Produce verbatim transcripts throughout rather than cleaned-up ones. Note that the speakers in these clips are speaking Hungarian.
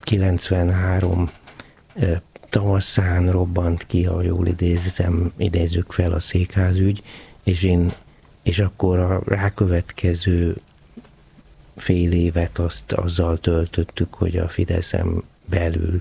kilencvenhárom tavaszán robbant ki, ha jól idézem, idézzük fel a székházügy, és én, és akkor a rákövetkező fél évet azt azzal töltöttük, hogy a Fideszen belül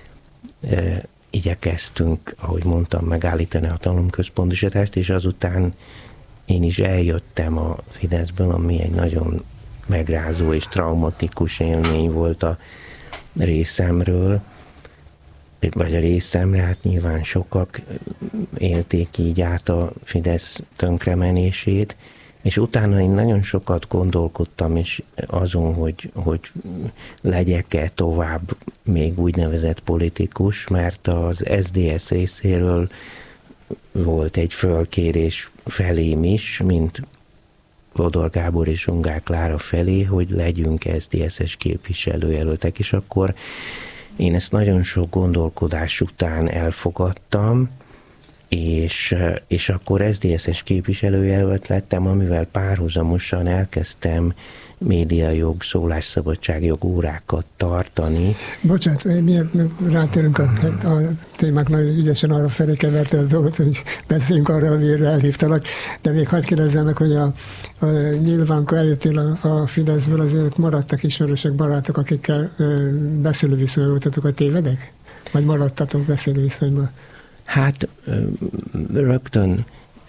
e, igyekeztünk, ahogy mondtam, megállítani a tanulomközpontosítást, és azután én is eljöttem a Fideszből, ami egy nagyon megrázó és traumatikus élmény volt a részemről, vagy a részemre, hát nyilván sokak élték így át a Fidesz tönkremenését, és utána én nagyon sokat gondolkodtam is azon, hogy, hogy legyek-e tovább még úgynevezett politikus, mert az es zé es részéről volt egy fölkérés felém is, mint Fodor Gábor és Ungár Klára felé, hogy legyünk es zé es-es képviselőjelöltek, és akkor én ezt nagyon sok gondolkodás után elfogadtam, és, és akkor es zé es-es képviselőjelölt lettem, amivel párhuzamosan elkezdtem médiajog, szólásszabadságjog órákat tartani. Bocsánat, miért rátérünk a, a témák nagyon ügyesen arra felé keverte a dolgot, hogy beszéljünk arra, amire elhívtalak, de még hadd kérdezzem meg, hogy a, a, nyilván, amikor eljöttél a, a Fideszből, azért maradtak ismerősök, barátok, akikkel beszélő viszonyban voltatok, a tévedek? Vagy maradtatok beszélő viszonyban? Hát rögtön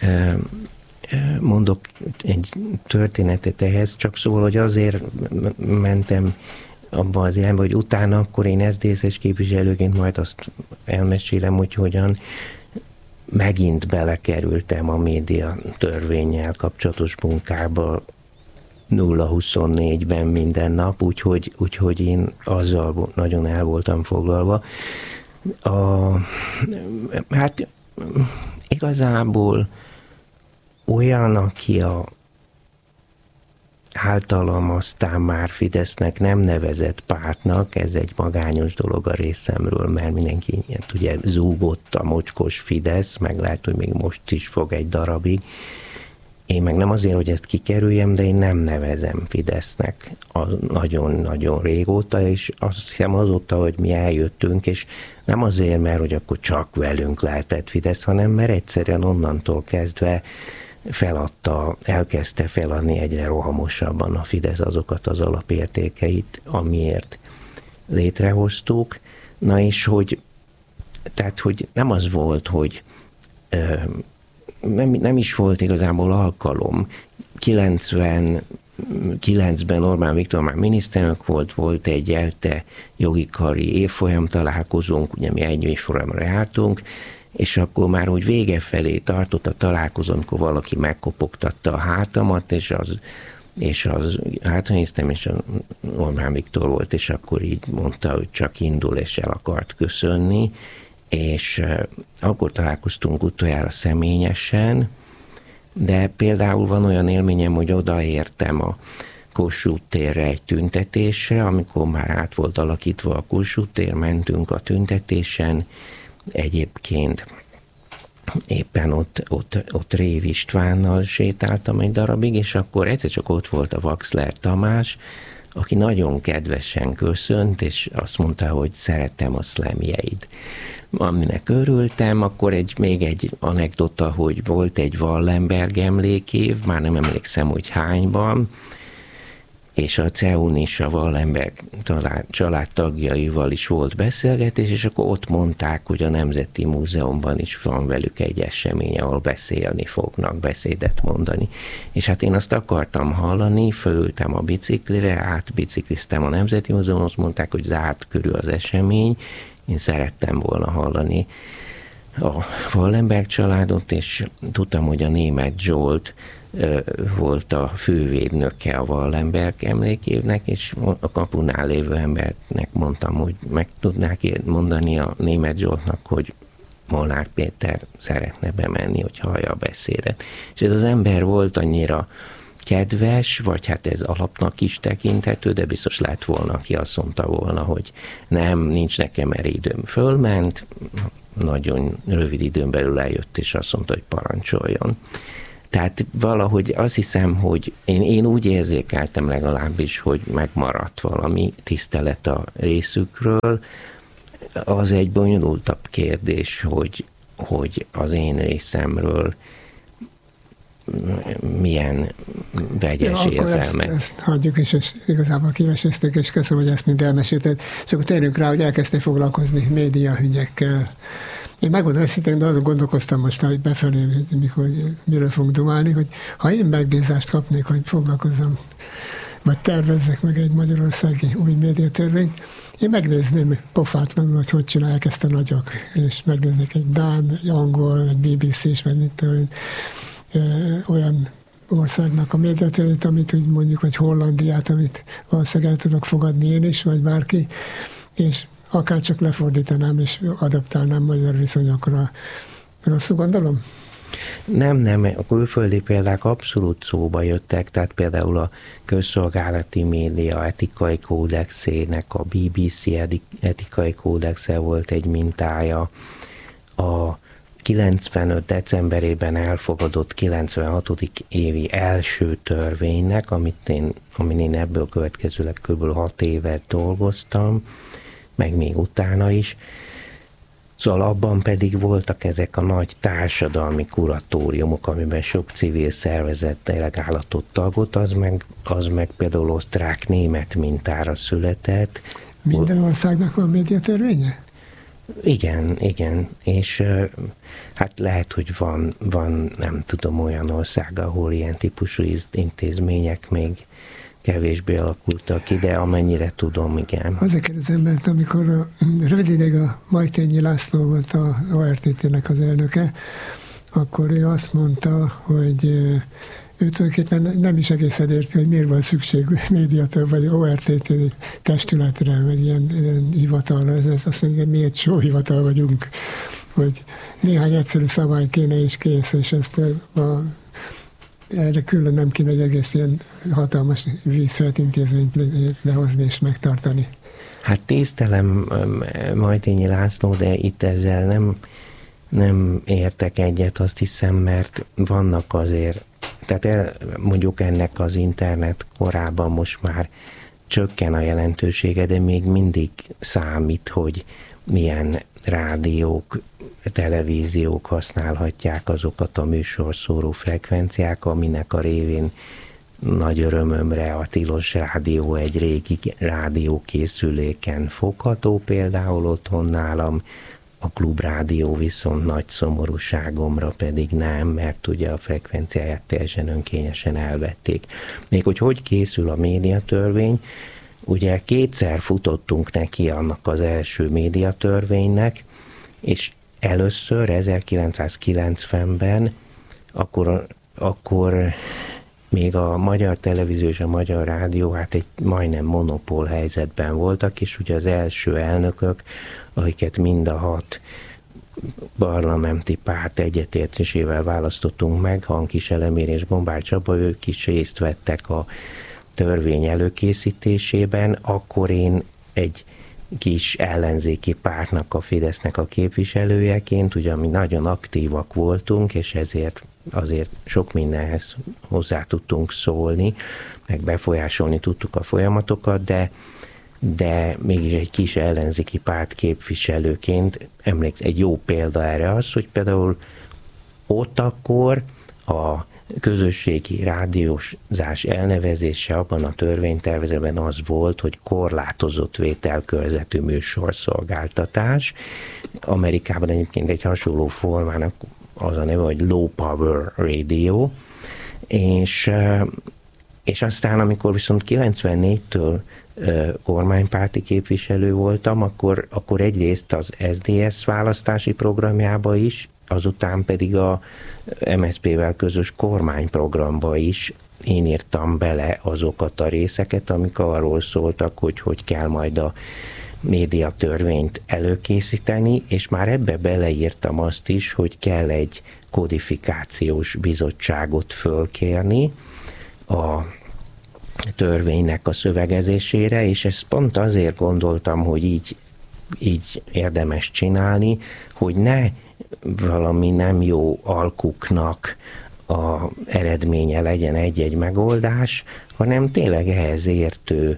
mondok egy történetet ehhez, csak szóval, hogy azért mentem abba az irányba, hogy utána akkor én es zé es-es képviselőként majd azt elmesélem, hogy hogyan megint belekerültem a média törvénnyel kapcsolatos munkába nulla huszonnégyben minden nap, úgyhogy, úgyhogy én azzal nagyon el voltam foglalva. A, hát igazából olyan, aki a általam aztán már Fidesznek nem nevezett pártnak, ez egy magányos dolog a részemről, mert mindenki ugye zúgott a mocskos Fidesz, meg lehet, hogy még most is fog egy darabig. Én meg nem azért, hogy ezt kikerüljem, de én nem nevezem Fidesznek nagyon-nagyon régóta, és azt hiszem azóta, hogy mi eljöttünk, és nem azért, mert hogy akkor csak velünk lehetett Fidesz, hanem mert egyszerűen onnantól kezdve feladta, elkezdte feladni egyre rohamosabban a Fidesz azokat az alapértékeit, amiért létrehoztuk. Na és hogy, tehát, hogy nem az volt, hogy nem, nem is volt igazából alkalom. kilencvenkilencben Orbán Viktor már miniszterelnök volt, volt egy ELTE jogi kari évfolyam találkozónk, ugye mi egy évfolyamra jártunk, és akkor már úgy vége felé tartott a találkozó, amikor valaki megkopogtatta a hátamat, és az, és az hátranéztem, és az Orbán Viktor volt, és akkor így mondta, hogy csak indul, és el akart köszönni, és akkor találkoztunk utoljára személyesen, de például van olyan élményem, hogy odaértem a Kossuth térre egy tüntetésre, amikor már át volt alakítva a Kossuth tér, mentünk a tüntetésen, egyébként éppen ott, ott, ott Rév Istvánnal sétáltam egy darabig, és akkor egyszer csak ott volt a Vaxler Tamás, aki nagyon kedvesen köszönt, és azt mondta, hogy szerettem a szlemjeid. Aminek örültem, akkor egy, még egy anekdota, hogy volt egy Wallenberg emlékév, már nem emlékszem, hogy hányban, és a cé e u-n is a Wallenberg család tagjaival is volt beszélgetés, és akkor ott mondták, hogy a Nemzeti Múzeumban is van velük egy esemény, ahol beszélni fognak, beszédet mondani. És hát én azt akartam hallani, fölültem a biciklire, átbicikliztem a Nemzeti Múzeumon, azt mondták, hogy zárt körül az esemény, én szerettem volna hallani a Wallenberg családot, és tudtam, hogy a Németh Zsolt volt a fővédnöke a Wallenberg emlékévnek, és a kapunál lévő embernek mondtam, hogy meg tudnák mondani a Németh Zsoltnak, hogy Molnár Péter szeretne bemenni, hogy hallja a beszédet. És ez az ember volt annyira kedves, vagy hát ez alapnak is tekinthető, de biztos lett volna, aki azt mondta volna, hogy nem, nincs nekem erre időm. Fölment, nagyon rövid időn belül eljött, és azt mondta, hogy parancsoljon. Tehát valahogy azt hiszem, hogy én, én úgy érzékeltem legalábbis, hogy megmaradt valami tisztelet a részükről. Az egy bonyolultabb kérdés, hogy, hogy az én részemről milyen vegyes ja, érzelmek. Ezt, ezt hagyjuk, és, és igazából kivesézték, és köszönöm, hogy ezt mind elmesélted. És akkor térjünk rá, hogy elkezdtél foglalkozni médiaügyekkel. Én megmondom őszintén, de azon gondolkoztam most, hogy befelé, mikor, miről fogunk dumálni, hogy ha én megbízást kapnék, hogy foglalkozzam, vagy tervezzek meg egy magyarországi új médiatörvényt, én megnézném pofátlanul, hogy hogy csinálják ezt a nagyok, és megnéznék egy dán, egy angol, egy bé bé cé-s, vagy mint olyan, olyan országnak a médiatörvényt, amit úgy mondjuk, hogy Hollandiát, amit valószínűleg el tudok fogadni én is, vagy bárki, és akár csak lefordítanám és adaptálnám magyar viszonyokra. Rosszul gondolom? Nem, nem, a külföldi példák abszolút szóba jöttek, tehát például a közszolgálati média etikai kódexének, a bé bé cé etikai kódexe volt egy mintája, a kilencvenöt decemberében elfogadott kilencvenhatodik évi első törvénynek, amit én, amin én ebből következőleg kb. hat évet dolgoztam, meg még utána is. Szóval abban pedig voltak ezek a nagy társadalmi kuratóriumok, amiben sok civil szervezet delegálatot tagot, az meg, az meg például osztrák-német mintára született. Minden országnak van médiatörvénye? Igen, igen, és hát lehet, hogy van, van, nem tudom, olyan ország, ahol ilyen típusú intézmények még kevésbé alakultak ki, de amennyire tudom, igen. Azért kérdezem, mert amikor a, rövidileg a Majtényi László volt a o er té té-nek az elnöke, akkor ő azt mondta, hogy ő tulajdonképpen nem is egészen érti, hogy miért van szükség médiatől, vagy o er té té testületre, vagy ilyen, ilyen hivatalra. Ez, ez azt mondja, hogy mi egy sóhivatal vagyunk, hogy néhány egyszerű szabály kéne és kész, és ezt a erre külön nem kéne egy egész ilyen hatalmas vízfelt intézményt lehozni és megtartani. Hát tisztelem Majtényi László, de itt ezzel nem, nem értek egyet, azt hiszem, mert vannak azért, tehát el, mondjuk ennek az internet korában most már csökken a jelentősége, de még mindig számít, hogy milyen rádiók, televíziók használhatják azokat a műsorszóró frekvenciák, aminek a révén nagy örömömre a Tilos Rádió egy régi rádiókészüléken fogható, például otthon nálam, a Klubrádió viszont nagy szomorúságomra pedig nem, mert ugye a frekvenciáját teljesen önkényesen elvették. Még hogy hogy készül a médiatörvény, ugye kétszer futottunk neki annak az első médiatörvénynek, és először ezerkilencszázkilencvenben akkor, akkor még a Magyar Televízió és a Magyar Rádió hát egy majdnem monopól helyzetben voltak, és ugye az első elnökök, akiket mind a hat parlamenti párt egyetértésével választottunk meg, Hankis Elemér és Gombár Csaba, ők is részt vettek a törvény előkészítésében, akkor én egy kis ellenzéki pártnak, a Fidesznek a képviselőjeként, ugye mi nagyon aktívak voltunk, és ezért azért sok mindenhez hozzá tudtunk szólni, meg befolyásolni tudtuk a folyamatokat, de, de mégis egy kis ellenzéki párt képviselőként emléksz, egy jó példa erre az, hogy például ott akkor a közösségi rádiózás elnevezése abban a törvénytervezetben az volt, hogy korlátozott vételkörzetű műsorszolgáltatás. Amerikában egyébként egy hasonló formának az a neve, hogy Low Power Radio, és, és aztán amikor viszont kilencvennégytől kormánypárti képviselő voltam, akkor, akkor egyrészt az es zé dé es választási programjába is, azután pedig a em es zé pé-vel közös kormányprogramba is én írtam bele azokat a részeket, amik arról szóltak, hogy hogy kell majd a médiatörvényt előkészíteni, és már ebbe beleírtam azt is, hogy kell egy kodifikációs bizottságot fölkérni a törvénynek a szövegezésére, és ezt pont azért gondoltam, hogy így, így érdemes csinálni, hogy ne valami nem jó alkuknak a eredménye legyen egy-egy megoldás, hanem tényleg ehhez értő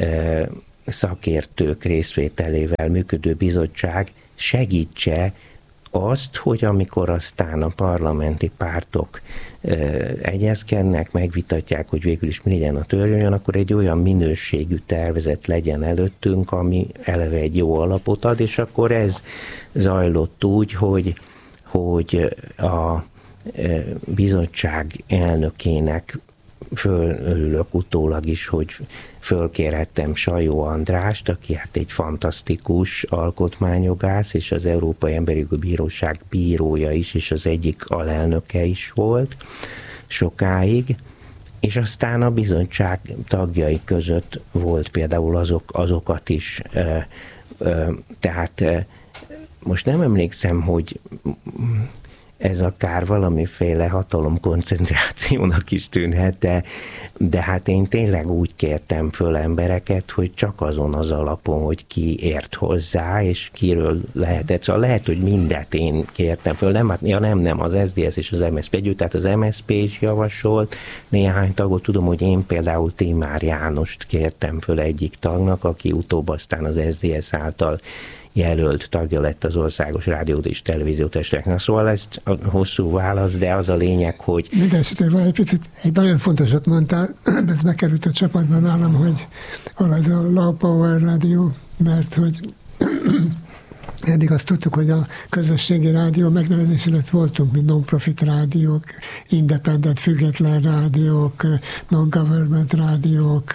szakértők részvételével működő bizottság segítse azt, hogy amikor aztán a parlamenti pártok egyezkednek, megvitatják, hogy végül is mi legyen a törvény, akkor egy olyan minőségű tervezet legyen előttünk, ami eleve egy jó alapot ad, és akkor ez zajlott úgy, hogy, hogy a bizottság elnökének fölörülök utólag is, hogy fölkérhettem Sajó Andrást, aki hát egy fantasztikus alkotmányjogász, és az Európai Emberi Jogi Bíróság bírója is, és az egyik alelnöke is volt sokáig, és aztán a bizottság tagjai között volt például azok, azokat is, tehát most nem emlékszem, hogy ez akár valamiféle hatalomkoncentrációnak is tűnhet, de, de hát én tényleg úgy kértem föl embereket, hogy csak azon az alapon, hogy ki ért hozzá, és kiről lehetett. Szóval lehet, hogy mindet én kértem föl, nem, hát, ja nem, nem, az es zé dé es és az em es zé pé együtt, tehát az em es zé pé is javasolt néhány tagot, tudom, hogy én például Tímár Jánost kértem föl egyik tagnak, aki utóbb aztán az es zé dé es által jelölt tagja lett az Országos Rádió és Televízió Testületnek. Szóval ez a hosszú válasz, de az a lényeg, hogy... Mindenesetre van egy picit, egy nagyon fontosat mondtál, ez bekerült a csapatban nálam, hogy az a Low Power Rádió, mert hogy eddig azt tudtuk, hogy a közösségi rádió megnevezés előtt voltunk, mint non-profit rádiók, independent, független rádiók, non-government rádiók,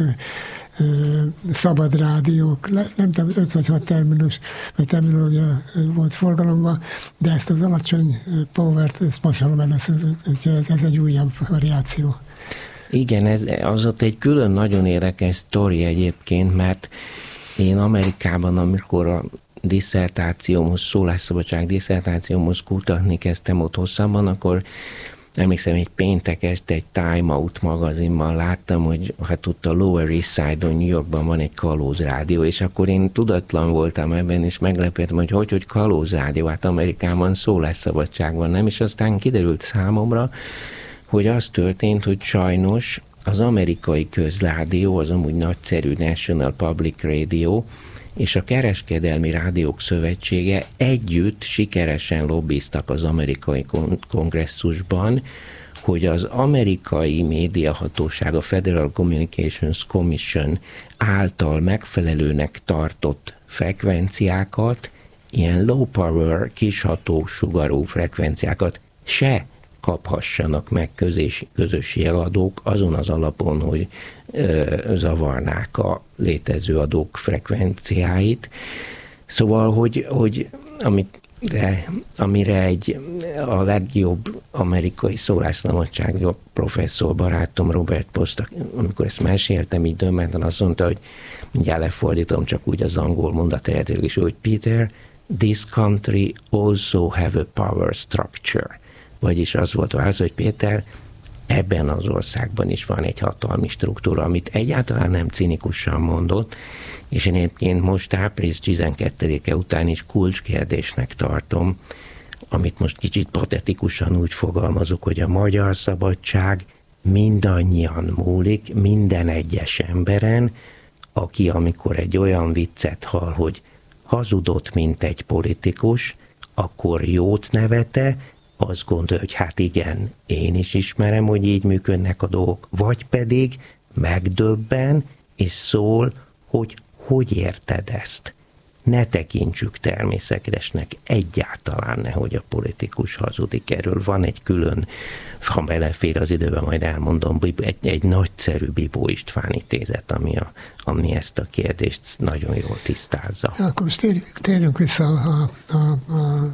szabad rádiók, nem tudom, öt vagy hat terminus, vagy terminológia volt forgalomban, de ezt az alacsony powert, ezt most hallom először, úgyhogy ez egy újabb variáció. Igen, ez, az ott egy külön nagyon érdekes sztori egyébként, mert én Amerikában, amikor a disszertációmhoz, szólásszabadság disszertációmhoz kutatni kezdtem ott hosszabban, akkor emlékszem, egy péntek este egy Time Out magazinban láttam, hogy hát ott a Lower East Side-on, New Yorkban van egy kalózrádió, és akkor én tudatlan voltam ebben, és meglepődtem, hogy hogy, hogy kalózrádió, hát Amerikában szólásszabadság van, nem? És aztán kiderült számomra, hogy az történt, hogy sajnos az amerikai közrádió, az amúgy nagyszerű National Public Radio, és a Kereskedelmi Rádiók Szövetsége együtt sikeresen lobbiztak az amerikai kongresszusban, hogy az amerikai médiahatóság, a Federal Communications Commission által megfelelőnek tartott frekvenciákat, ilyen low power, kisható sugarú frekvenciákat se kaphassanak meg közös, közösségi adók azon az alapon, hogy ö, zavarnák a létező adók frekvenciáit. Szóval, hogy, hogy amit, de, amire egy a legjobb amerikai szólásszabadsági professzor barátom Robert Post, amikor ezt meséltem, így döbbenten azt mondta, hogy mindjárt lefordítom csak úgy az angol mondat eredetileg is, hogy Peter, this country also have a power structure. Vagyis az volt a válasz, hogy Péter, ebben az országban is van egy hatalmi struktúra, amit egyáltalán nem cinikusan mondott, és én egyébként most április tizenkettedike után is kulcskérdésnek tartom, amit most kicsit patetikusan úgy fogalmazok, hogy a magyar szabadság mindannyian múlik, minden egyes emberen, aki amikor egy olyan viccet hall, hogy hazudott, mint egy politikus, akkor jót nevete, azt gondolja, hogy hát igen, én is ismerem, hogy így működnek a dolgok, vagy pedig megdöbben, és szól, hogy hogy érted ezt? Ne tekintsük természetesnek egyáltalán, nehogy a politikus hazudik. Erről van egy külön, ha belefér az időben, majd elmondom, egy, egy nagyszerű Bibó István intézet, ami, a, ami ezt a kérdést nagyon jól tisztázza. Akkor most térjünk, térjünk vissza a, a, a, a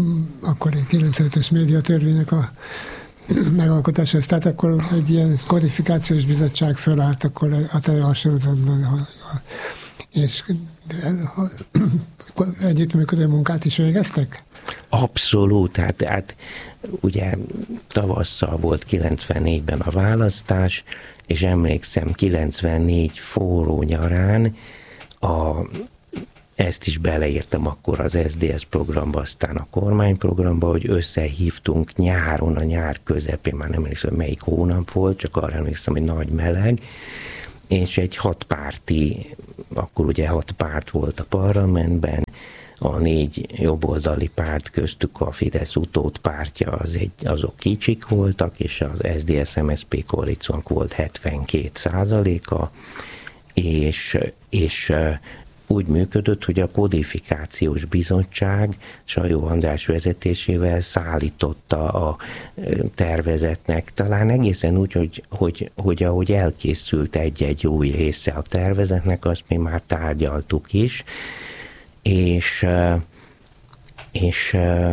akkor egy kilencvenötös médiatörvénynek a megalkotáshoz. Tehát akkor egy ilyen kodifikációs bizottság fölállt, akkor a te javasolatodban, és együttműködő munkát is végeztek? Abszolút, hát, hát ugye tavasszal volt kilencvennégyben a választás, és emlékszem, kilencvennégy forró nyarán a ezt is beleírtam akkor az es dé es programba, aztán a kormányprogramba, hogy összehívtunk nyáron, a nyár közepén, már nem emlékszem, melyik hónap volt, csak arra emlékszem, hogy nagy meleg, és egy hatpárti, akkor ugye hat párt volt a parlamentben, a négy jobboldali párt köztük a Fidesz utód pártja, az egy, azok kicsik voltak, és az es dé es em es zé pé koalíciónk volt hetvenkét százaléka, és, és úgy működött, hogy a kodifikációs bizottság Sajó András vezetésével szállította a tervezetnek, talán egészen úgy, hogy, hogy, hogy ahogy elkészült egy-egy új része a tervezetnek, azt mi már tárgyaltuk is, és, és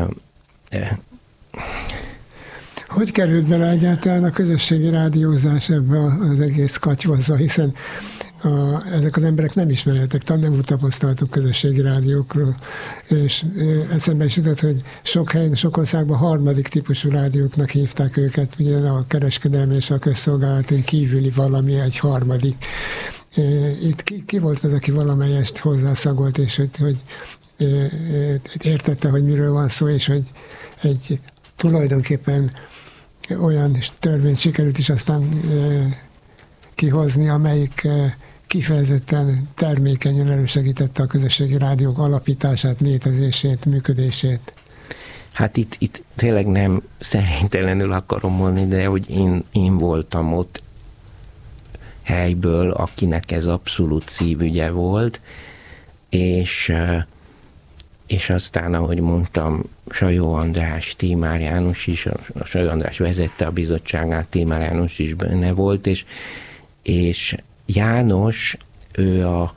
hogy került bele egyáltalán a közösségi rádiózás ebbe az egész katyvaszba, hiszen a, ezek az emberek nem ismerhetek, nem úgy tapasztaltuk közösségi rádiókról, és eszembe is jutott, hogy sok helyen, sok országban harmadik típusú rádióknak hívták őket, ugye a kereskedelmi és a közszolgálaton kívüli valami egy harmadik. Itt ki, ki volt az, aki valamelyest hozzászagolt, és hogy, hogy értette, hogy miről van szó, és hogy egy tulajdonképpen olyan törvényt sikerült is aztán kihozni, amelyik kifejezetten termékenyen elősegítette a közösségi rádiók alapítását, létezését, működését. Hát itt, itt tényleg nem szerintelenül akarom mondani, de hogy én, én voltam ott helyből, akinek ez abszolút szívügye volt, és, és aztán, ahogy mondtam, Sajó András, Tímár János is, a Sajó András vezette a bizottságát, Tímár János is benne volt, és, és János, ő a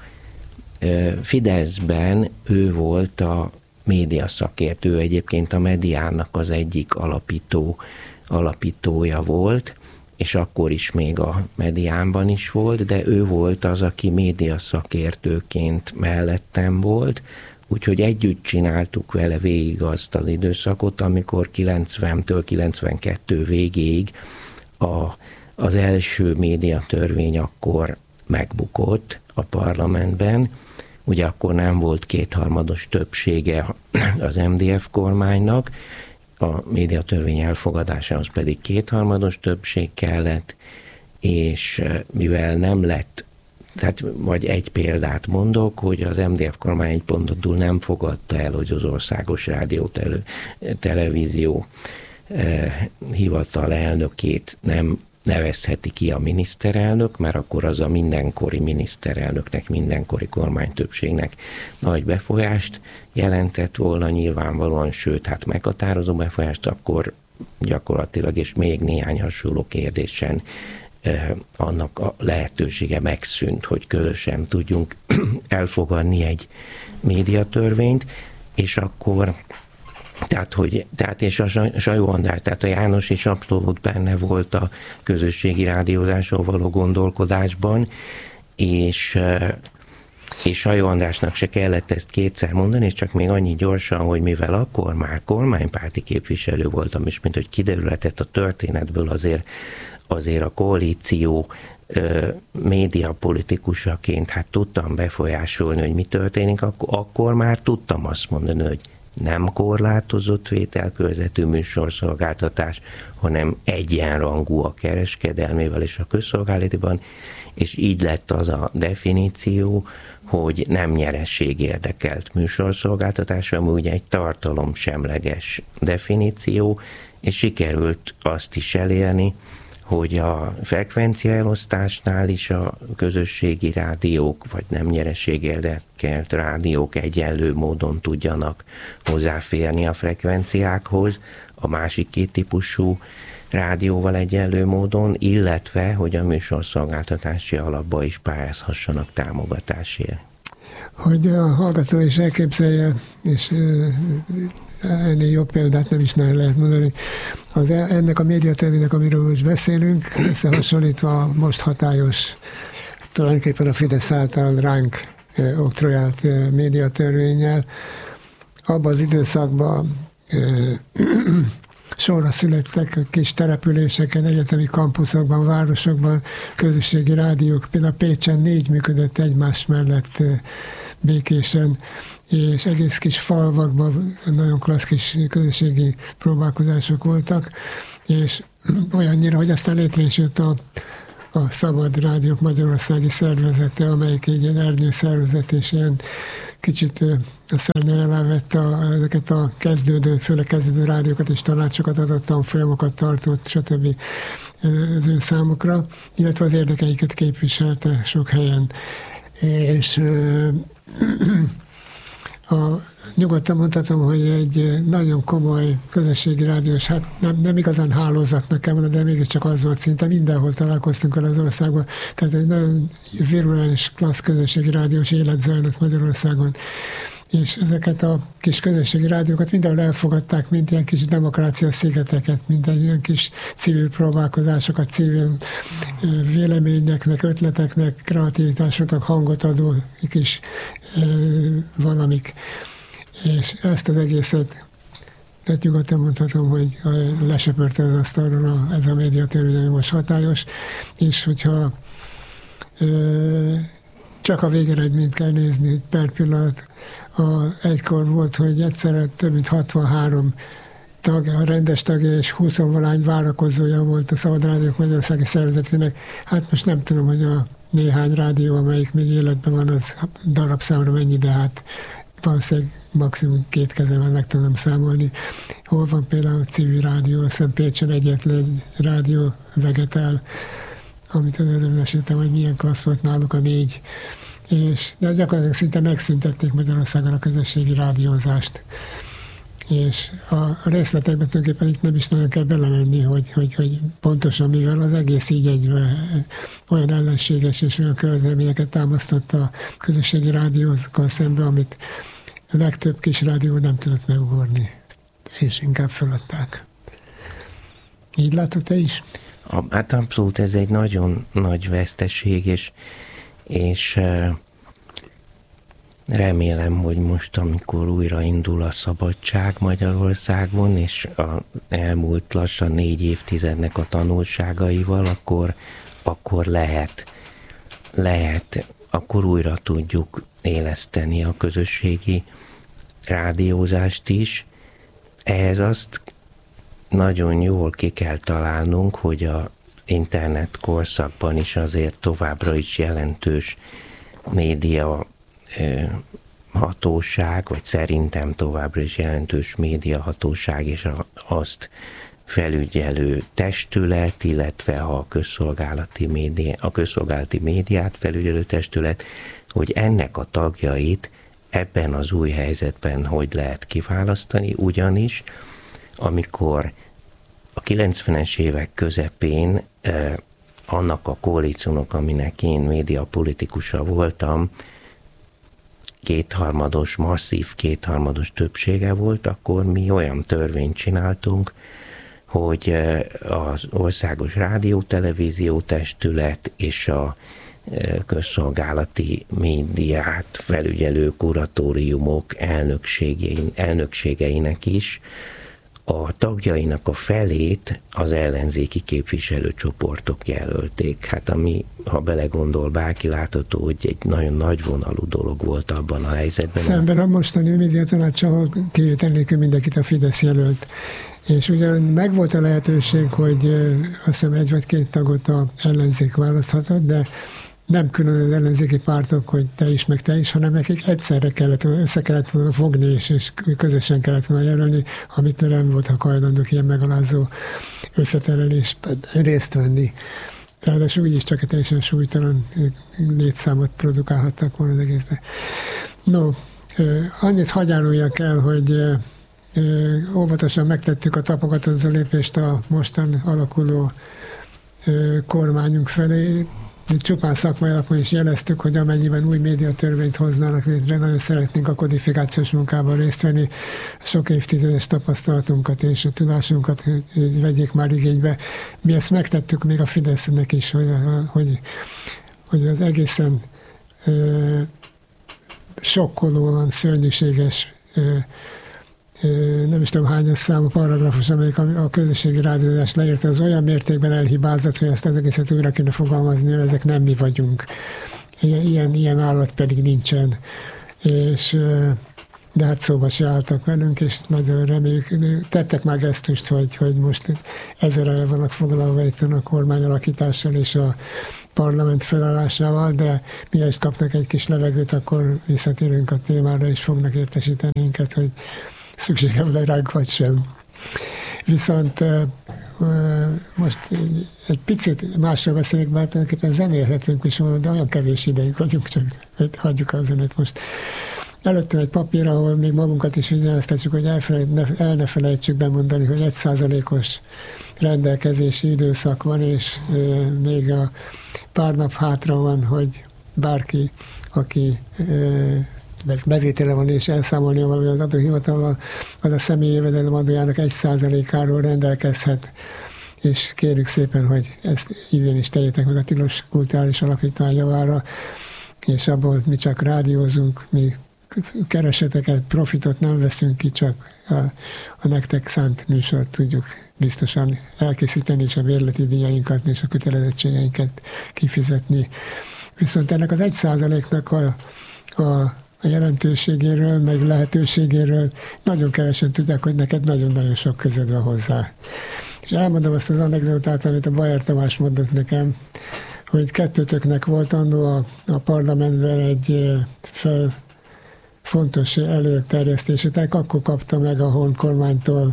Fideszben, ő volt a média szakértő, egyébként a Mediának az egyik alapító, alapítója volt, és akkor is még a Mediánban is volt, de ő volt az, aki média szakértőként mellettem volt, úgyhogy együtt csináltuk vele végig azt az időszakot, amikor kilencventől kilencvenkettő végéig a, az első médiatörvény akkor megbukott a parlamentben. Ugye akkor nem volt kétharmados többsége az em dé ef kormánynak, a médiatörvény elfogadásához pedig kétharmados többség kellett, és mivel nem lett, tehát vagy egy példát mondok, hogy az em dé ef kormány egy ponton túl nem fogadta el, hogy az országos rádió tele, televízió eh, hivatal elnökét nem nevezheti ki a miniszterelnök, mert akkor az a mindenkori miniszterelnöknek, mindenkori kormánytöbbségnek nagy befolyást jelentett volna nyilvánvalóan, sőt, hát meghatározó befolyást, akkor gyakorlatilag, és még néhány hasonló kérdésen eh, annak a lehetősége megszűnt, hogy közösen tudjunk elfogadni egy médiatörvényt, és akkor Tehát, hogy, tehát és a Sajó András, tehát a János is abszolút benne volt a közösségi rádiózásról való gondolkodásban, és, és Sajó Andrásnak se kellett ezt kétszer mondani, és csak még annyi gyorsan, hogy mivel akkor már kormánypárti képviselő voltam, és mint hogy kiderülhetett a történetből, azért, azért a koalíció médiapolitikusaként hát tudtam befolyásolni, hogy mi történik, akkor, akkor már tudtam azt mondani, hogy nem korlátozott vételkörzetű műsorszolgáltatás, hanem egyenrangú a kereskedelmével és a közszolgálatiban, és így lett az a definíció, hogy nem nyeresség érdekelt műsorszolgáltatás, ami ugye egy tartalomsemleges definíció, és sikerült azt is elérni, hogy a frekvenciaelosztásnál is a közösségi rádiók, vagy nem nyereség érdekelt rádiók egyenlő módon tudjanak hozzáférni a frekvenciákhoz, a másik két típusú rádióval egyenlő módon, illetve, hogy a műsorszolgáltatási alapba is pályázhassanak támogatásért. Hogy a hallgató is elképzelje, és ennél jobb példát nem is nagyon lehet mondani. Az, ennek a médiatörvénynek, amiről most beszélünk, összehasonlítva a most hatályos, tulajdonképpen a Fidesz által ránk e, oktroyált e, médiatörvénnyel, abban az időszakban e, sorra születtek a kis településeken, egyetemi kampuszokban, városokban közösségi rádiók. Például Pécsen négy működött egymás mellett békésen, és egész kis falvakban nagyon klassz kis közösségi próbálkozások voltak, és olyannyira, hogy aztán létre is jött a, a Szabad Rádiók Magyarországi Szervezete, amelyik egy ilyen ernyő szervezet, és ilyen kicsit a szárnyal elávette a, ezeket a kezdődő, főleg kezdődő rádiókat és tanácsokat adott, tanfolyamokat tartott, stb. Az ő számukra, illetve az érdekeiket képviselte sok helyen. És a, nyugodtan mondhatom, hogy egy nagyon komoly közösségi rádiós, hát nem, nem igazán hálózatnak kell mondani, de mégiscsak az volt, szinte mindenhol találkoztunk el az országban, tehát egy nagyon virulens, klassz közösségi rádiós élet zajlott Magyarországon. És ezeket a kis közösségi rádiókat mindenhol elfogadták, mint ilyen kis demokrácia szigeteket, mint egy ilyen kis civil próbálkozásokat, civil véleményeknek, ötleteknek, kreativitásoknak hangot adó kis e, valamik. És ezt az egészet, tehát nyugodtan mondhatom, hogy lesöpörte az asztalról a, ez a médiatörvény, ami most hatályos, és hogyha e, csak a végeredményt kell nézni, hogy per pillanat a, egykor volt, hogy egyszerre több mint hatvanhárom tag, a rendes tagja és húsz-valány várakozója volt a Szabad Rádiók Magyarországi Szervezetének. Hát most nem tudom, hogy a néhány rádió, amelyik még életben van, az darabszámra mennyi, de hát valószínűleg maximum két kezemmel meg tudom számolni. Hol van például a civil rádió, azt hiszem Pécsen egyetlen rádió Vegetel, amit az előbb meséltem, hogy milyen klassz volt náluk a négy. És, de gyakorlatilag szinte megszüntették Magyarországon a közösségi rádiózást. És a részletekben tulajdonképpen itt nem is nagyon kell belemenni, hogy, hogy, hogy pontosan mivel az egész így egy olyan ellenséges és olyan követelményeket támasztott a közösségi rádiókkal szemben, amit a legtöbb kis rádió nem tudott megugorni, és inkább feladták. Így látod te is? Hát abszolút, ez egy nagyon nagy veszteség, és, és remélem, hogy most, amikor újra indul a szabadság Magyarországon, és az elmúlt lassan négy évtizednek a tanulságaival, akkor, akkor lehet, lehet, akkor újra tudjuk éleszteni a közösségi rádiózást is. Ehhez azt nagyon jól ki kell találnunk, hogy a internet korszakban is azért továbbra is jelentős média hatóság, vagy szerintem továbbra is jelentős média hatóság, és azt felügyelő testület, illetve a közszolgálati, média, a közszolgálati médiát felügyelő testület, hogy ennek a tagjait ebben az új helyzetben hogy lehet kiválasztani, ugyanis amikor a kilencvenes évek közepén eh, annak a koalíciónak, aminek én médiapolitikusa voltam, kétharmados, masszív kétharmados többsége volt, akkor mi olyan törvényt csináltunk, hogy az Országos Rádió-Televízió Testület és a közszolgálati médiát felügyelő kuratóriumok elnökségeinek is a tagjainak a felét az ellenzéki képviselőcsoportok jelölték. Hát ami, ha belegondol, bárki látható, hogy egy nagyon nagyvonalú dolog volt abban a helyzetben. Szemben a mostani médiatanács, ahol kivétel nélkül mindenkit a Fidesz jelölt. És ugyan megvolt a lehetőség, hogy azt hiszem egy vagy két tagot a ellenzék választhatott, de nem külön az ellenzéki pártok, hogy te is, meg te is, hanem nekik egyszerre kellett, össze kellett volna fogni, és, és közösen kellett volna jelölni, amit nem voltak hajlandók ilyen megalázó összeterelésben részt venni. Ráadásul úgyis csak egy teljesen súlytalan létszámot produkálhattak volna az egészben. No, annyit hagyáruljak el, hogy óvatosan megtettük a tapogatózó lépést a mostan alakuló kormányunk felé. Csupán szakmai alapon is jeleztük, hogy amennyiben új médiatörvényt hoznának létre, nagyon szeretnénk a kodifikációs munkában részt venni, sok évtizedes tapasztalatunkat és a tudásunkat vegyék már igénybe. Mi ezt megtettük még a Fidesznek is, hogy, hogy, hogy az egészen ö, sokkolóan, szörnyűséges ö, nem is tudom hányas számú paragrafus, amelyik a közösségi rádiózást leírta, az olyan mértékben elhibázott, hogy ezt az egészet újra kéne fogalmazni, hogy ezek nem mi vagyunk. Ilyen, ilyen állat pedig nincsen. és de hát szóba se álltak velünk, és nagyon reméljük, tettek már gesztust, hogy, hogy most ezzel el vannak foglalva itt a kormány alakítással és a parlament felállásával, de miért kapnak egy kis levegőt, akkor visszatérünk a témára, és fognak értesíteni minket, hogy szükségem le ránk, vagy sem. Viszont most egy picit másról beszéljük, mert tulajdonképpen zenélhetünk is, de olyan kevés ideig vagyunk, csak hagyjuk a zenét most. Előttem egy papír, ahol még magunkat is figyelmeztetjük, hogy el ne felejtsük bemondani, hogy egy százalékos rendelkezési időszak van, és még a pár nap hátra van, hogy bárki, aki bevétele van és elszámolnia valami az adóhivatallal, az a személyi jövedelem adójának egy százalékáról rendelkezhet, és kérjük szépen, hogy ezt idén is tegyétek meg a Tilos Kulturális Alapítvány javára, és abból mi csak rádiózunk, mi kereseteket, profitot nem veszünk ki, csak a, a nektek szánt műsort tudjuk biztosan elkészíteni, és a bérleti díjainkat és a kötelezettségeinket kifizetni. Viszont ennek az egy százaléknak a, a a jelentőségéről, meg lehetőségéről nagyon kevesen tudják, hogy neked nagyon-nagyon sok közöd van hozzá. És elmondom azt az anekdotát, amit a Bajer Tamás mondott nekem, hogy kettőtöknek volt annó a, a parlamentben egy fel fontos előterjesztésetek, akkor kapta meg a Horn kormánytól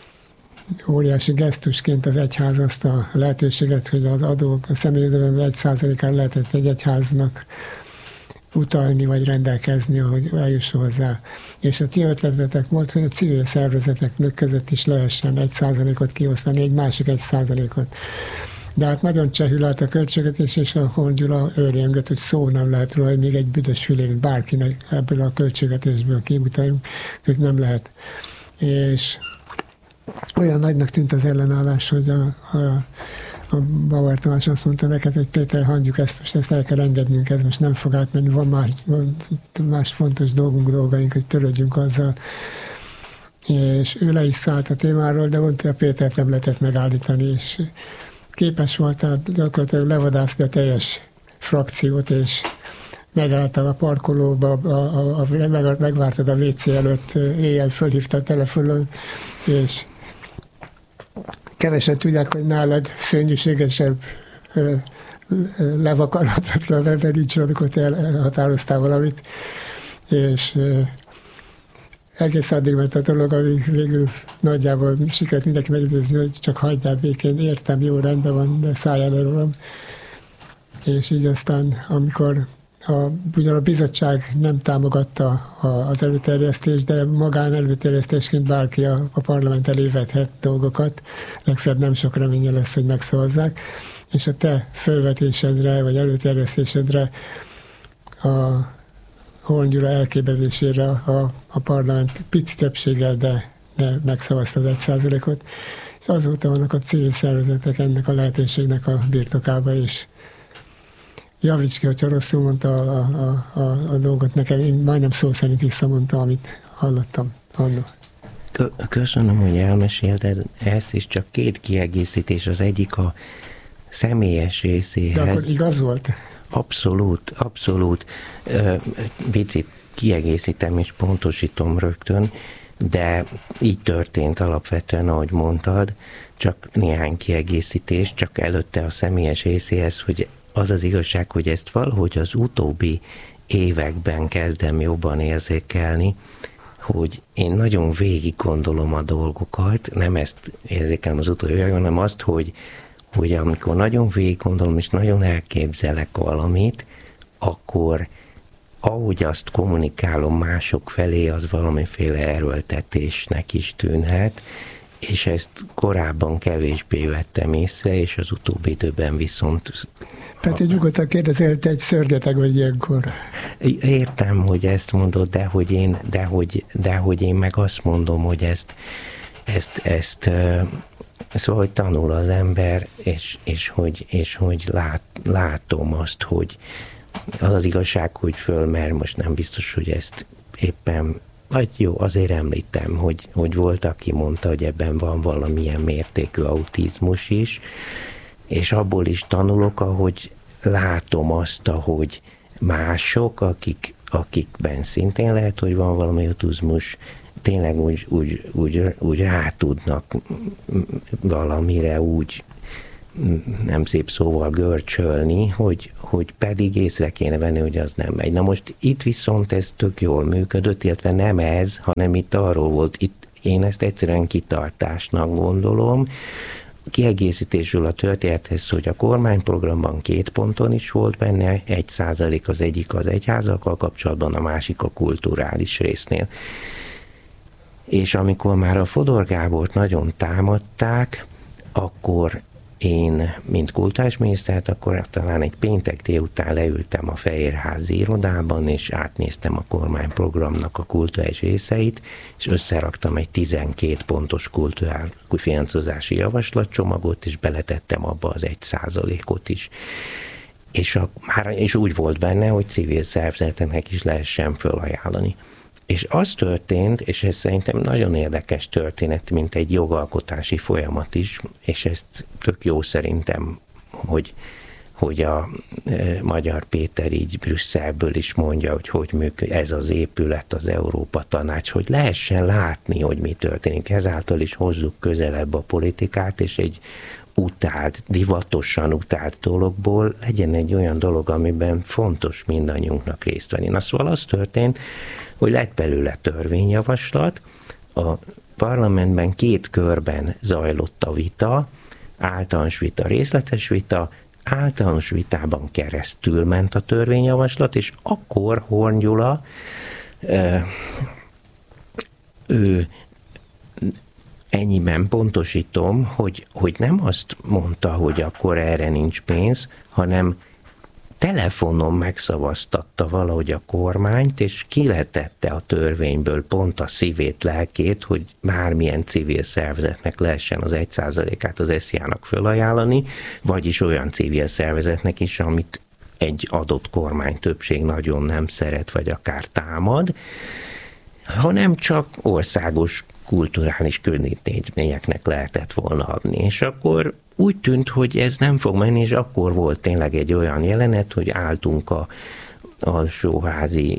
óriási gesztusként az egyház azt a lehetőséget, hogy az adók, a személyjövedelem egy százalékán lehetett egy egyháznak utalni vagy rendelkezni, ahogy eljusson hozzá. És a ti ötletetek volt, hogy a civil szervezetek között is lehessen egy százalékot kiosztani, egy másik egy százalékot. De hát nagyon csehül állt a költségvetés, és a Horn Gyula őrjöngött, hogy szó nem lehet róla, hogy még egy büdös fülét bárkinek ebből a költségvetésből kimutaljunk, hogy nem lehet. És olyan nagynak tűnt az ellenállás, hogy a, a A Bauer Tamás azt mondta neked, hogy Péter, hagyjuk ezt, most ezt el kell engednünk, ez most nem fog átmenni, van más, van más fontos dolgunk, dolgaink, hogy törődjünk azzal. És ő le is szállt a témáról, de mondta, a Pétert nem lehetett megállítani, és képes volt gyakorlatilag levadászni a teljes frakciót, és megálltál a parkolóba, a, a, a, meg, megvártad a vé cé előtt, éjjel fölhívta a telefonon, és kevesen tudják, hogy nálad szörnyűségesebb, levakarhatatlan ember nincs, amikor te elhatároztál valamit, és egész addig ment a dolog, amíg végül nagyjából sikerült mindenki megidézni, hogy csak hagydál békén, értem, jó, rendben van, de szálljál el rólam. És így aztán, amikor a, ugyan a bizottság nem támogatta a, az előterjesztést, de magán előterjesztésként bárki a, a parlament elé vethet dolgokat, legfeljebb nem sok reménye lesz, hogy megszavazzák, és a te fölvetésedre, vagy előterjesztésedre a Horn Gyula elképedésére a, a parlament pici többséggel, de, de megszavazta az egy százalékot, és azóta vannak a civil szervezetek ennek a lehetőségnek a birtokába is. Javíts ki, hogyha rosszul mondta a, a, a, a dolgot nekem, én majdnem szó szerint visszamondta, amit hallottam annól. Köszönöm, hogy elmesélted ezt, és csak két kiegészítés, az egyik a személyes részéhez. De akkor igaz volt? Abszolút, abszolút. Picit kiegészítem és pontosítom rögtön, de így történt alapvetően, ahogy mondtad, csak néhány kiegészítés, csak előtte a személyes részéhez, hogy az az igazság, hogy ezt valahogy az utóbbi években kezdem jobban érzékelni, hogy én nagyon végig gondolom a dolgokat, nem ezt érzékelem az utóbbi években, hanem azt, hogy, hogy amikor nagyon végig gondolom, és nagyon elképzelek valamit, akkor ahogy azt kommunikálom mások felé, az valamiféle erőltetésnek is tűnhet, és ezt korábban kevésbé vettem észre, és az utóbbi időben viszont... Tehát egy nyugodtan kérdezel, te egy szörnyeteg vagy ilyenkor. Értem, hogy ezt mondod, de hogy én, de hogy, de hogy én meg azt mondom, hogy ezt, ezt, ezt szóval, hogy tanul az ember, és, és hogy, és hogy lát, látom azt, hogy az az igazság, hogy fölmer, most nem biztos, hogy ezt éppen, vagy jó, azért említem, hogy, hogy volt, aki mondta, hogy ebben van valamilyen mértékű autizmus is, és abból is tanulok, ahogy látom azt, ahogy mások, akik, akikben szintén lehet, hogy van valami autizmus, tényleg úgy, úgy, úgy, úgy rá tudnak valamire úgy, nem szép szóval görcsölni, hogy, hogy pedig észre kéne venni, hogy az nem megy. Na most itt viszont ez tök jól működött, illetve nem ez, hanem itt arról volt, itt én ezt egyszerűen kitartásnak gondolom, kiegészítésül a történethez, hogy a kormányprogramban két ponton is volt benne, egy százalék az egyik az egyházakkal kapcsolatban, a másik a kulturális résznél. És amikor már a Fodor Gábort nagyon támadták, akkor én, mint kulturális minisztert, akkor talán egy péntek délután leültem a Fehérházi irodában, és átnéztem a kormányprogramnak a kulturális részeit, és összeraktam egy tizenkét pontos kulturális finanszírozási javaslatcsomagot, és beletettem abba az egy százalékot is. És, a, már, és úgy volt benne, hogy civil szervezeteknek is lehessen fölajánlani. És az történt, és ez szerintem nagyon érdekes történet, mint egy jogalkotási folyamat is, és ezt tök jó szerintem, hogy, hogy a e, Magyar Péter így Brüsszelből is mondja, hogy hogy működik ez az épület, az Európa Tanács, hogy lehessen látni, hogy mi történik. Ezáltal is hozzuk közelebb a politikát, és egy utált, divatosan utált dologból legyen egy olyan dolog, amiben fontos mindannyiunknak részt venni. Na szóval az történt, hogy lett belőle törvényjavaslat, a parlamentben két körben zajlott a vita, általános vita, részletes vita, általános vitában keresztül ment a törvényjavaslat, és akkor Horn Gyula, ő ennyiben pontosítom, hogy, hogy nem azt mondta, hogy akkor erre nincs pénz, hanem telefonon megszavaztatta valahogy a kormányt, és kiletette a törvényből pont a szívét, lelkét, hogy bármilyen civil szervezetnek lehessen az egy százalékát az es zé á-nak fölajánlani, vagyis olyan civil szervezetnek is, amit egy adott kormány többség nagyon nem szeret, vagy akár támad, hanem csak országos kulturális könnyítményeknek lehetett volna adni. És akkor úgy tűnt, hogy ez nem fog menni, és akkor volt tényleg egy olyan jelenet, hogy álltunk a alsóházi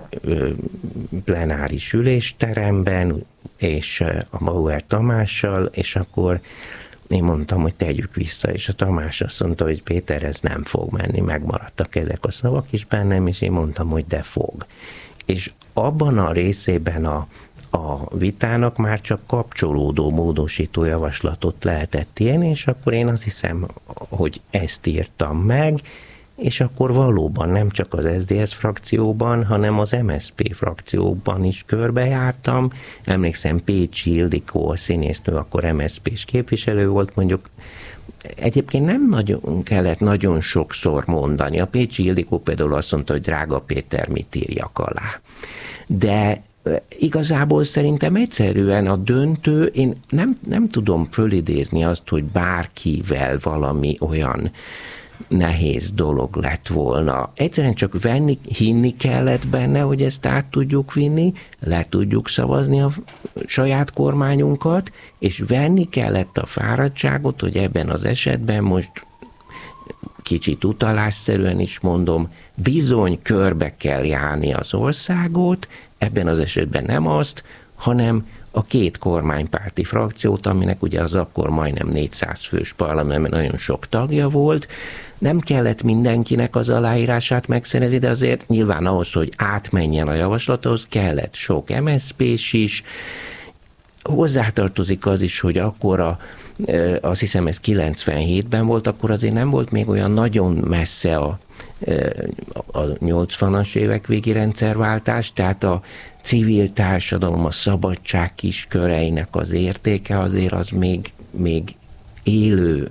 plenáris ülésteremben, és a Bauer Tamással, és akkor én mondtam, hogy tegyük vissza, és a Tamás azt mondta, hogy Péter, ez nem fog menni, megmaradtak ezek a szavak is bennem, és én mondtam, hogy de fog. És abban a részében a a vitának már csak kapcsolódó módosító javaslatot lehetett írni, és akkor én azt hiszem, hogy ezt írtam meg, és akkor valóban nem csak az es zé dé es frakcióban, hanem az em es zé pé frakcióban is körbejártam. Emlékszem, Pécsi Ildikó, a színésznő, akkor em es zé pés képviselő volt, mondjuk egyébként nem nagyon kellett nagyon sokszor mondani. A Pécsi Ildikó például azt mondta, hogy drága Péter, mit írjak alá. De igazából szerintem egyszerűen a döntő, én nem, nem tudom fölidézni azt, hogy bárkivel valami olyan nehéz dolog lett volna. Egyszerűen csak venni, hinni kellett benne, hogy ezt át tudjuk vinni, le tudjuk szavazni a saját kormányunkat, és venni kellett a fáradtságot, hogy ebben az esetben most kicsit utalásszerűen is mondom, bizony körbe kell járni az országot, ebben az esetben nem azt, hanem a két kormánypárti frakciót, aminek ugye az akkor majdnem négyszáz fős parlamentben nagyon sok tagja volt. Nem kellett mindenkinek az aláírását megszerezni, de azért nyilván ahhoz, hogy átmenjen a javaslathoz, kellett sok em es zé pés is. Hozzátartozik az is, hogy akkor a azt hiszem ez kilencvenhétben volt, akkor azért nem volt még olyan nagyon messze a, a nyolcvanas évek végi rendszerváltás, tehát a civil társadalom, a szabadság kisköreinek az értéke azért az még, még élő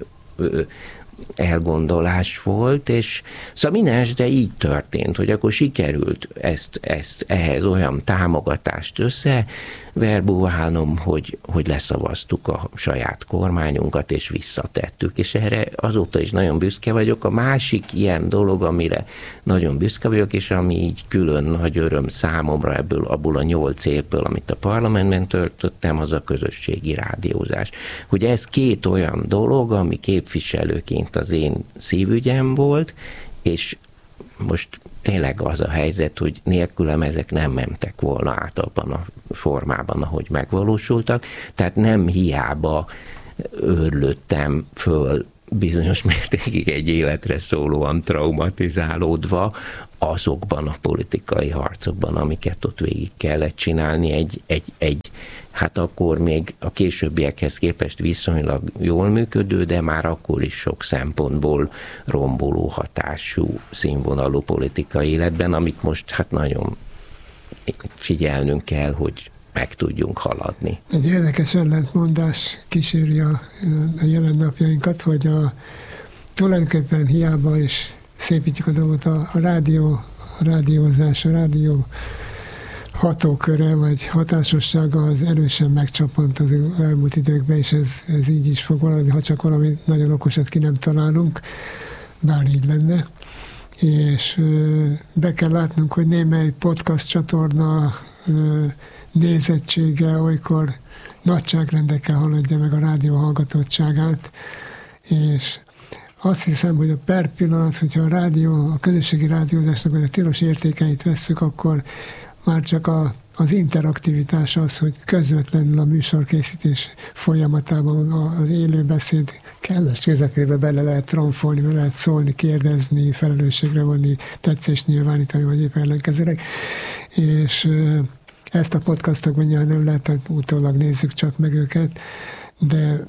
elgondolás volt, és szóval minden esetre így történt, hogy akkor sikerült ezt, ezt ehhez olyan támogatást összeverbuválnom, hogy, hogy leszavaztuk a saját kormányunkat, és visszatettük, és erre azóta is nagyon büszke vagyok. A másik ilyen dolog, amire nagyon büszke vagyok, és ami így külön nagy öröm számomra ebből, abból a nyolc évből, amit a parlamentben töltöttem, az a közösségi rádiózás. Hogy ez két olyan dolog, ami képviselőként az én szívügyem volt, és most tényleg az a helyzet, hogy nélkülem ezek nem mentek volna át abban a formában, ahogy megvalósultak, tehát nem hiába őrlődtem föl bizonyos mértékig egy életre szólóan traumatizálódva azokban a politikai harcokban, amiket ott végig kellett csinálni, egy, egy, egy hát akkor még a későbbiekhez képest viszonylag jól működő, de már akkor is sok szempontból romboló hatású színvonalú politikai életben, amit most hát nagyon figyelnünk kell, hogy meg tudjunk haladni. Egy érdekes ellentmondás kíséri a, a jelen napjainkat, hogy a, tulajdonképpen hiába is szépítjük a dolgot, a, a rádió, a rádiózás, a rádió hatóköre vagy hatásossága az erősen megcsapant az elmúlt időkben, és ez, ez így is fog maradni, ha csak valami nagyon okosat ki nem találunk, bár így lenne. És ö, be kell látnunk, hogy némely podcast csatorna ö, nézettsége olykor nagyságrendekkel haladja meg a rádió hallgatottságát, és azt hiszem, hogy a per pillanat, hogyha a rádió, a közösségi rádiózásnak vagy a tilos értékeit vesszük, akkor már csak a, az interaktivitás az, hogy közvetlenül a műsorkészítés folyamatában az élőbeszéd kellős közepébe bele lehet tromfolni, bele lehet szólni, kérdezni, felelősségre vonni, tetszést nyilvánítani, vagy épp ellenkezőleg. És ezt a podcastokban nyilván nem lehet, hogy utólag nézzük csak meg őket, de,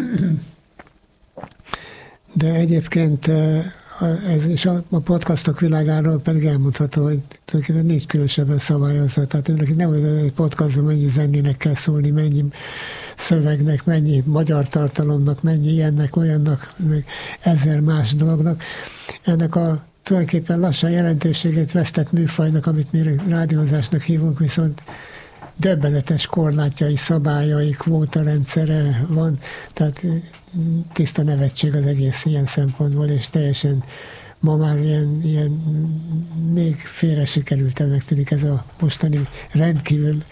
de egyébként ez, és a, a podcastok világáról pedig elmondható, hogy tulajdonképpen nincs különösebben szabályozva. Tehát neki nem az, hogy egy podcastban mennyi zenének kell szólni, mennyi szövegnek, mennyi magyar tartalomnak, mennyi ilyennek, olyannak, meg ezer más dolognak. Ennek a tulajdonképpen lassan jelentőségét vesztett műfajnak, amit mi rádiózásnak hívunk, viszont döbbenetes korlátjai, szabályai, kvótarendszere van, tehát tiszta nevetség az egész ilyen szempontból, és teljesen ma már ilyen, ilyen még félre sikerültenek tűnik ez a mostani rendkívül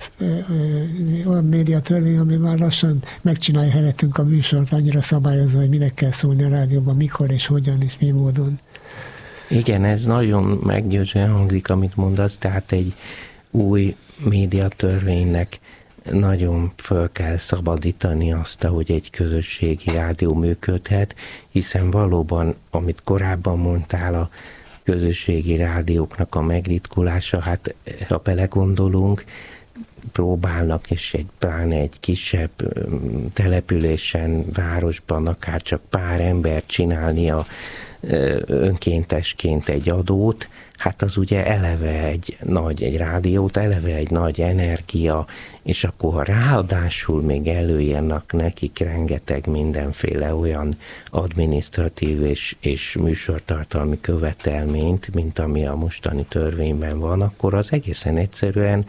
olyan médiatörvény, ami már lassan megcsinálja helyettünk a műsort, annyira szabályozza, hogy minek kell szólni a rádióban, mikor és hogyan és mi módon. Igen, ez nagyon meggyőzően hangzik, amit mondasz, tehát egy új médiatörvénynek nagyon föl kell szabadítani azt, hogy egy közösségi rádió működhet, hiszen valóban, amit korábban mondtál, a közösségi rádióknak a megritkulása, hát ha belegondolunk, próbálnak, és egy, pláne egy kisebb településen, városban akár csak pár embert csinálni a önkéntesként egy adót, hát az ugye eleve egy nagy, egy rádiót, eleve egy nagy energia, és akkor ha ráadásul még előírnak nekik rengeteg mindenféle olyan adminisztratív és, és műsortartalmi követelményt, mint ami a mostani törvényben van, akkor az egészen egyszerűen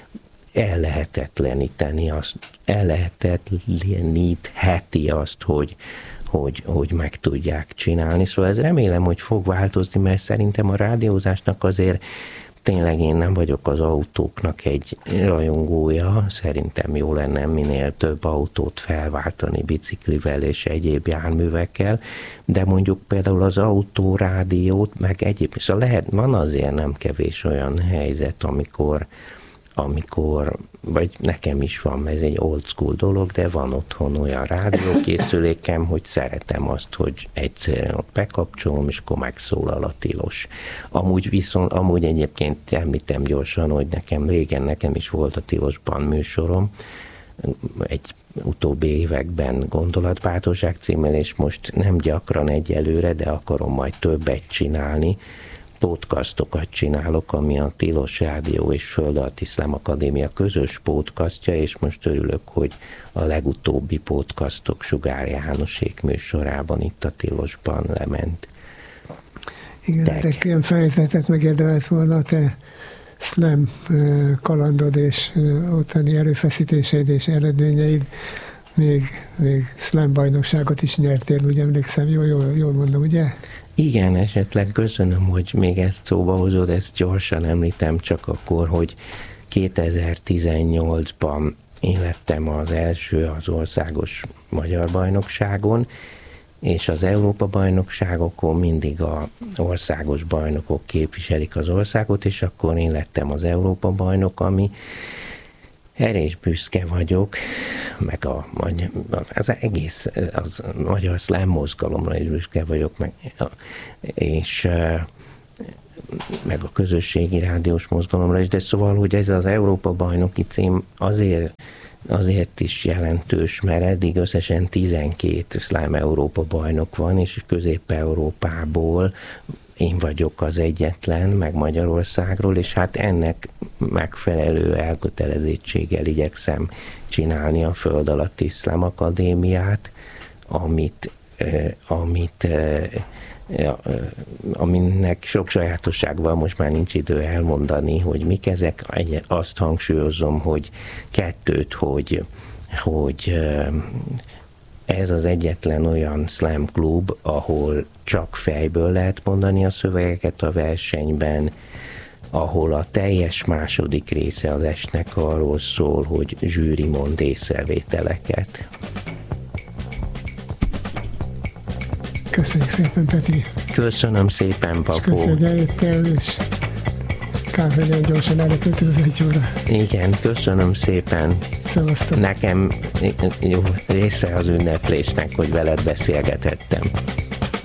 ellehetetleníteni azt, ellehetetlenítheti azt, hogy Hogy, hogy meg tudják csinálni. Szóval ez remélem, hogy fog változni, mert szerintem a rádiózásnak azért tényleg én nem vagyok az autóknak egy rajongója, szerintem jó lenne minél több autót felváltani biciklivel és egyéb járművekkel, de mondjuk például az autórádiót, meg egyéb, szóval lehet, van azért nem kevés olyan helyzet, amikor amikor, vagy nekem is van, ez egy old school dolog, de van otthon olyan rádiókészülékem, hogy szeretem azt, hogy egyszerűen ott bekapcsolom, és akkor megszólal a tilos. Amúgy viszont, amúgy egyébként említem gyorsan, hogy nekem régen nekem is volt a Tilosban műsorom, egy utóbbi években Gondolatbátorság címmel, és most nem gyakran egyelőre, de akarom majd többet csinálni, podcastokat csinálok, ami a Tilos Rádió és Földalatti Iszlám Akadémia közös podcastja, és most örülök, hogy a legutóbbi podcastok Sugár Jánosék műsorában itt a Tilosban lement. Igen, de külön fejezetet megérdemelt volna a te slam kalandod és ottani erőfeszítéseid és eredményeid. Még, még slam bajnokságot is nyertél, úgy emlékszem, jól, jól, jól mondom, ugye? Igen, esetleg köszönöm, hogy még ezt szóba hozod, ezt gyorsan említem csak akkor, hogy kétezer-tizennyolcban én lettem az első az országos magyar bajnokságon, és az Európa-bajnokságokon mindig az országos bajnokok képviselik az országot, és akkor én lettem az Európa-bajnok, ami erre is büszke vagyok, meg a, az egész az magyar szlám mozgalomra is büszke vagyok, meg, és meg a közösségi rádiós mozgalomra is, de szóval, hogy ez az Európa-bajnoki cím azért azért is jelentős, mert eddig összesen tizenkét szlám Európa bajnok van, és Közép-Európából én vagyok az egyetlen, meg Magyarországról, és hát ennek megfelelő elkötelezettséggel igyekszem csinálni a Föld Alatti Szlám Akadémiát, amit, eh, amit eh, aminek sok sajátosság van, most már nincs idő elmondani, hogy mik ezek. Azt hangsúlyozom, hogy kettőt, hogy, hogy ez az egyetlen olyan slam klub, ahol csak fejből lehet mondani a szövegeket a versenyben, ahol a teljes második része az estnek arról szól, hogy zsűri mond észrevételeket. Köszönjük szépen, Peti. Köszönöm szépen, Papó. Köszönjük, hogy eljöttél, és kár, hogy olyan gyorsan elrepült ez az egy óra. Igen, köszönöm szépen. Szevasztok. Nekem jó része az ünneplésnek, hogy veled beszélgethettem.